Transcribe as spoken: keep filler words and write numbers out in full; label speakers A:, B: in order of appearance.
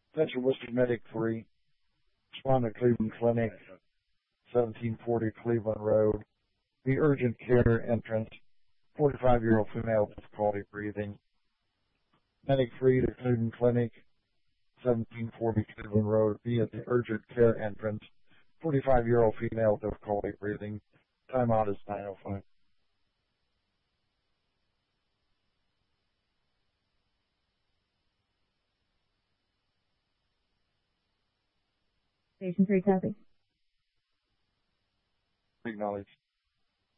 A: Central Worcester Medic three, respond to Cleveland Clinic, seventeen forty Cleveland Road. The urgent care entrance, forty-five-year-old female, difficulty breathing. Medic three to Cleveland Clinic, seventeen forty Cleveland Road. Be at the urgent care entrance, forty-five-year-old female, difficulty breathing. Timeout is nine oh five.
B: Station three, copy.
A: Acknowledge.